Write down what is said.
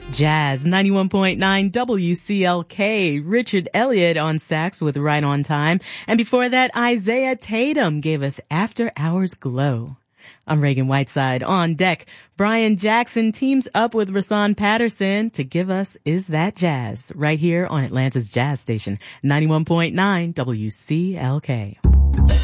Jazz 91.9 WCLK. Richard Elliott on sax with Right on Time. And before that, Isaiah Tatum gave us After Hours Glow. I'm Reagan Whiteside. On deck, Brian Jackson teams up with Rasan Patterson to give us Is That Jazz? Right here on Atlanta's Jazz Station, 91.9 WCLK.